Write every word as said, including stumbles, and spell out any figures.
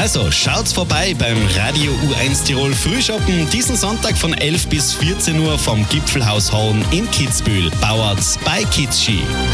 Also schaut's vorbei beim Radio U eins Tirol Frühschoppen diesen Sonntag von elf bis vierzehn Uhr vom Gipfelhaus Hohn in Kitzbühel. Bauert's bei Kitzski.